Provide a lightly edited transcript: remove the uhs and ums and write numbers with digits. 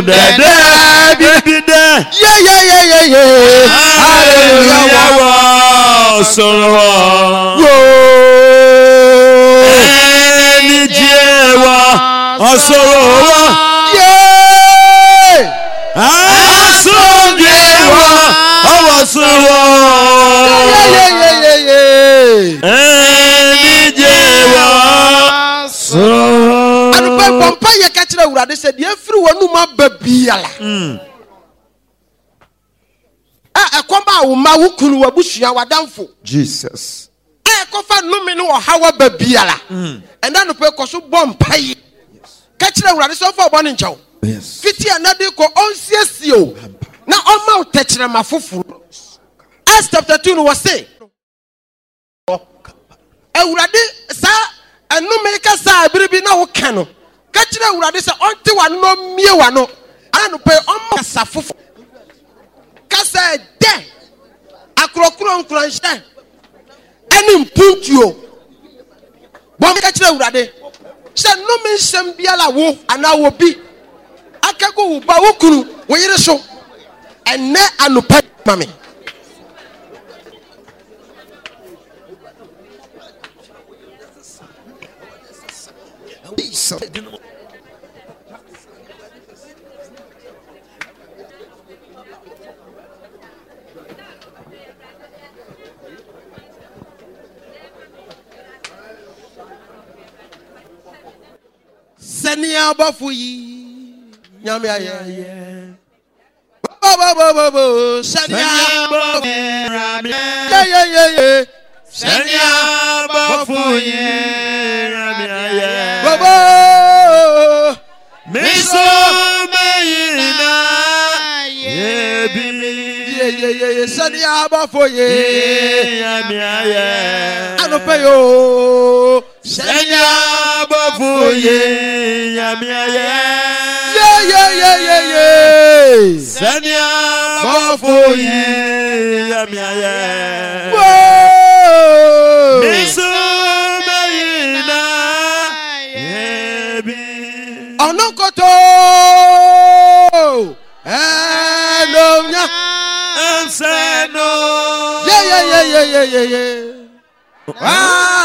Hallelujah. Sorrow. Any jewa. Sorrow. Urade said, "Every one who ma babiala." A kwamba wo ma wukunu wabusua wadamfo. Jesus. Kofa no me no hawa babiala. And then pe koso bompaye. Kachira urade so for boni nchaw. Yes. Fiti anade ko onsiesie. Na oma utechira mafufuru. Acts chapter 2 was say. Urade sa anu me ka sa biribi na wo kano. Kachira urade se onti wa no mie wa no anu pe omo kasafofo kasa de akrokro nkranhye eni mpuntuo bom kachira urade se no me nsem biala wo ana wo bi akago wo ba wo kunu wo yire so enne anu pe mame Senia bafuyi nyame aye bo senia ye Senia bafuyi nyame aye bo miso meina yebi ye senia bafuyi nyame aye anopeyo Senia bafuyi nyame aye ye Senia bafuyi nyame aye miso meina yebi onokoto enomnya Anseno ye